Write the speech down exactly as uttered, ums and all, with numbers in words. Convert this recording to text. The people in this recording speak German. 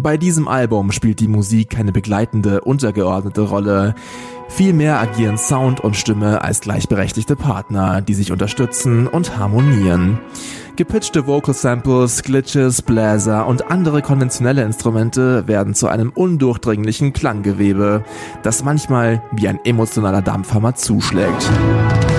Bei diesem Album spielt die Musik keine begleitende, untergeordnete Rolle. Vielmehr agieren Sound und Stimme als gleichberechtigte Partner, die sich unterstützen und harmonieren. Gepitchte Vocal Samples, Glitches, Bläser und andere konventionelle Instrumente werden zu einem undurchdringlichen Klanggewebe, das manchmal wie ein emotionaler Dampfhammer zuschlägt.